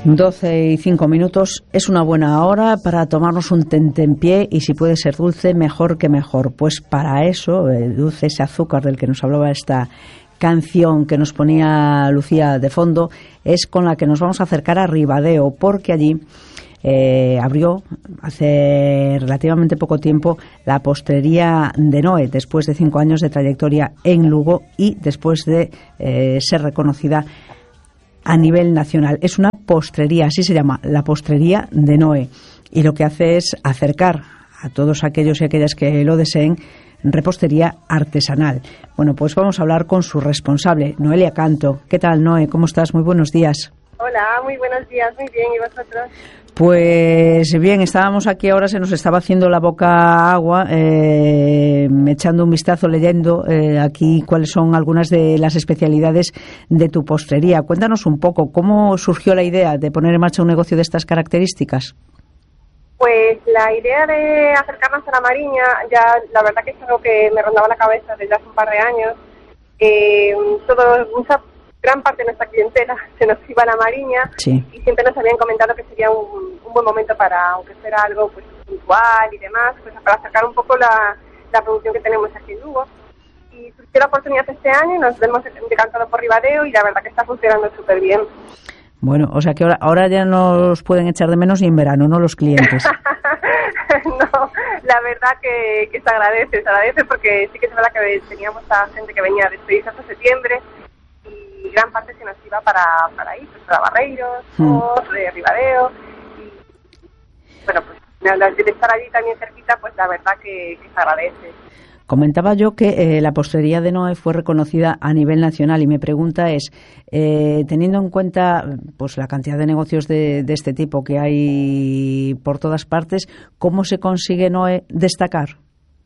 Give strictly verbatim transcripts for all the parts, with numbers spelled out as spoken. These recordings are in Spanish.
doce y cinco minutos es una buena hora para tomarnos un tentempié y si puede ser dulce, mejor que mejor. Pues para eso, el dulce, ese azúcar del que nos hablaba esta canción que nos ponía Lucía de fondo, es con la que nos vamos a acercar a Ribadeo, porque allí eh, abrió hace relativamente poco tiempo la postrería de Noé, después de cinco años de trayectoria en Lugo y después de eh, ser reconocida a nivel nacional. Es una postrería, así se llama, la postrería de Noé, y lo que hace es acercar a todos aquellos y aquellas que lo deseen repostería artesanal. Bueno, pues vamos a hablar con su responsable, Noelia Canto. ¿Qué tal, Noé? ¿Cómo estás? Muy buenos días. Hola, muy buenos días, muy bien, ¿y vosotros? Pues bien, estábamos aquí ahora, se nos estaba haciendo la boca agua, eh, echando un vistazo, leyendo eh, aquí cuáles son algunas de las especialidades de tu postrería. Cuéntanos un poco, ¿cómo surgió la idea de poner en marcha un negocio de estas características? Pues la idea de acercarnos a la Mariña, ya la verdad que es algo que me rondaba la cabeza desde hace un par de años. Eh, todo, mucha gran parte de nuestra clientela se nos iba a la Mariña, sí, y siempre nos habían comentado que sería un, un buen momento para, aunque fuera algo pues puntual y demás, pues para acercar un poco la, la producción que tenemos aquí en Lugo. Y surgió la oportunidad este año y nos hemos decantado por Ribadeo y la verdad que está funcionando súper bien. Bueno, o sea que ahora, ahora ya nos pueden echar de menos y en verano, ¿no?, los clientes. No, la verdad que, que se agradece, se agradece porque sí que es verdad que teníamos a gente que venía de seis hasta septiembre y gran parte se nos iba para, para ahí, pues para Barreiros, mm. de Ribadeo. Y bueno, pues de estar allí también cerquita, pues la verdad que, que se agradece. Comentaba yo que eh, la postrería de Noé fue reconocida a nivel nacional y mi pregunta es, eh, teniendo en cuenta pues la cantidad de negocios de, de este tipo que hay por todas partes, ¿cómo se consigue, Noé, destacar?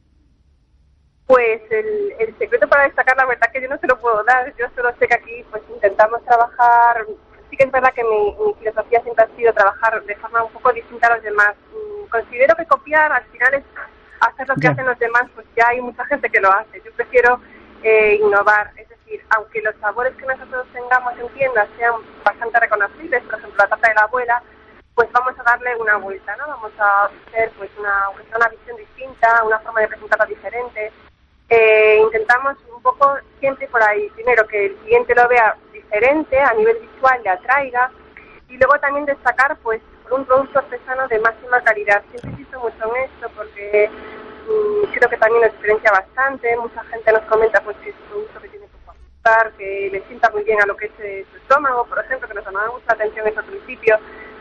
Pues el, el secreto para destacar, la verdad que yo no se lo puedo dar. Yo solo sé que aquí pues intentamos trabajar. Sí que es verdad que mi, mi filosofía siempre ha sido trabajar de forma un poco distinta a los demás. Considero que copiar al final es hacer lo que ya hacen los demás, pues ya hay mucha gente que lo hace. Yo prefiero eh, innovar, es decir, aunque los sabores que nosotros tengamos en tiendas sean bastante reconocibles, por ejemplo la tarta de la abuela, pues vamos a darle una vuelta, ¿no? Vamos a hacer pues una, una visión distinta, una forma de presentarla diferente. Eh, intentamos un poco siempre por ahí, primero que el cliente lo vea diferente, a nivel visual le atraiga, y luego también destacar pues un producto artesano de máxima calidad. Siempre insisto mucho en esto porque mmm, creo que también nos diferencia bastante. Mucha gente nos comenta pues que es un producto que tiene poco azúcar, que le sienta muy bien a lo que es eh, su estómago, por ejemplo, que nos llamaba mucha atención eso al principio.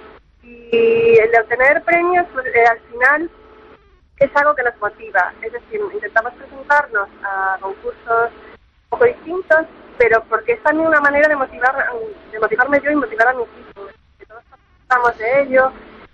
Y el de obtener premios, pues eh, al final es algo que nos motiva. Es decir, intentamos presentarnos a concursos un poco distintos, pero porque es también una manera de motivar, de motivarme yo y motivar a mis hijos. Estamos de ello.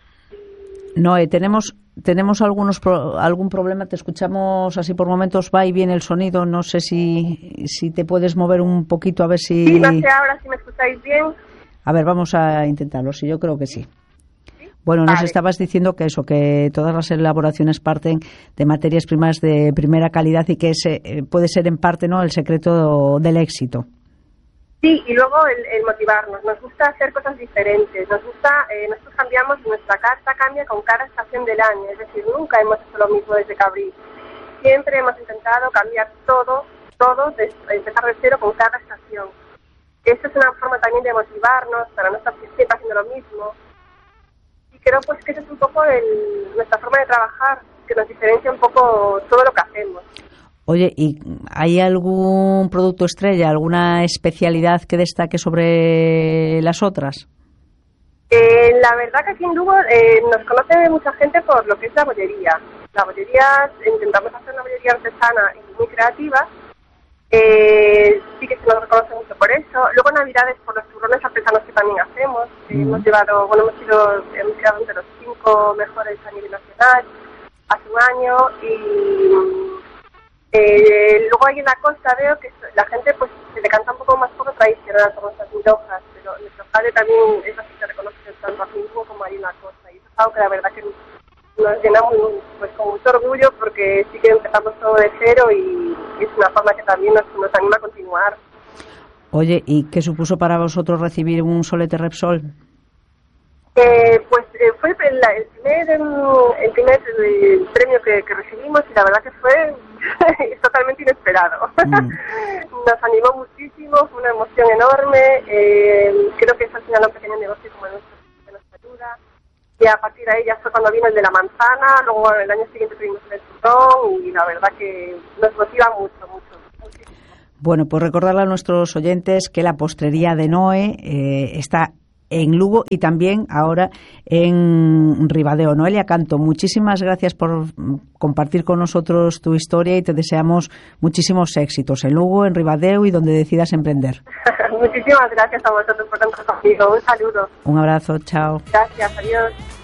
No, eh, tenemos tenemos algunos pro, algún problema, te escuchamos así por momentos, va y viene el sonido, no sé si si te puedes mover un poquito a ver si... Sí, no sé ahora si me escucháis bien. A ver, vamos a intentarlo, sí, yo creo que sí. ¿Sí? Bueno, nos vale. Estabas diciendo que eso, que todas las elaboraciones parten de materias primas de primera calidad y que ese eh, puede ser en parte, ¿no?, el secreto del éxito. Sí, y luego el, el motivarnos. Nos gusta hacer cosas diferentes. Nos gusta, eh, nosotros cambiamos, nuestra carta cambia con cada estación del año. Es decir, nunca hemos hecho lo mismo desde que abrí. Siempre hemos intentado cambiar todo, todo, de, empezar de cero con cada estación. Esto es una forma también de motivarnos para no estar siempre haciendo lo mismo. Y creo pues que eso es un poco el, nuestra forma de trabajar, que nos diferencia un poco todo lo que hacemos. Oye, ¿y hay algún producto estrella, alguna especialidad que destaque sobre las otras? Eh, la verdad que aquí en Lugo eh, nos conoce mucha gente por lo que es la bollería. La bollería, intentamos hacer una bollería artesana y muy creativa. Eh, sí que se nos reconoce mucho por eso. Luego Navidades por los turrones artesanos que también hacemos. Mm. Eh, hemos llevado, bueno, hemos sido, hemos quedado entre los cinco mejores a nivel nacional hace un año y... Eh, luego ahí en la costa veo que la gente pues se le canta un poco más poco tradicional como estas milhojas, pero nuestro padre también es así que reconoce tanto aquí en Lugo como ahí en la costa y eso es algo que la verdad que nos llena muy, pues con mucho orgullo porque sí que empezamos todo de cero y es una forma que también nos, nos anima a continuar. Oye, ¿y qué supuso para vosotros recibir un Solete Repsol? Eh, pues eh, fue el, el primer, el primer el premio que, que recibimos y la verdad que fue totalmente inesperado. Mm. Nos animó muchísimo, fue una emoción enorme. Eh, creo que es al final un pequeño negocio como el nuestro que nos ayuda. Y a partir de ahí ya fue cuando vino el de la manzana, luego el año siguiente tuvimos el turrón y la verdad que nos motiva mucho, mucho. Muchísimo. Bueno, pues recordarle a nuestros oyentes que la postrería de Noé eh, está en Lugo y también ahora en Ribadeo. Noelia Canto, muchísimas gracias por compartir con nosotros tu historia y te deseamos muchísimos éxitos en Lugo, en Ribadeo y donde decidas emprender. Muchísimas gracias a vosotros por tanto conmigo. Un saludo. Un abrazo, chao. Gracias, adiós.